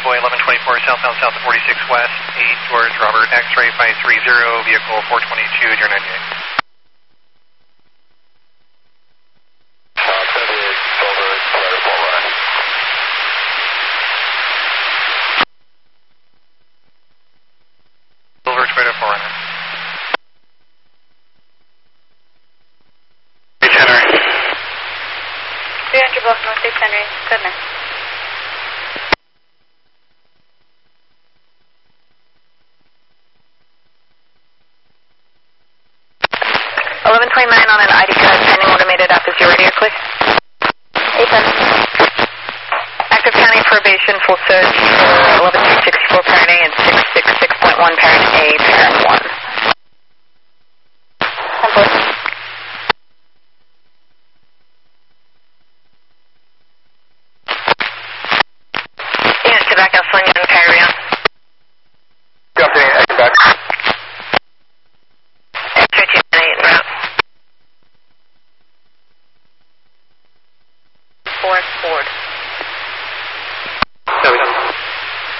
Convoy 1124 southbound south of 46 west, 8 George Robert X-ray 530, vehicle 422, deer 98. Silver Toyota 4runner. Henry. 300 block north 6 Henry, good night. 1129 on an ID card, pending automated app. Is your radio clear? 810. Active county probation, full search for 11264 parent A and 666.1 parent A, parent 1. 10-4. Units to back out, Sonia and carry on. Company, exit back. X-ray 298 en route. Forward.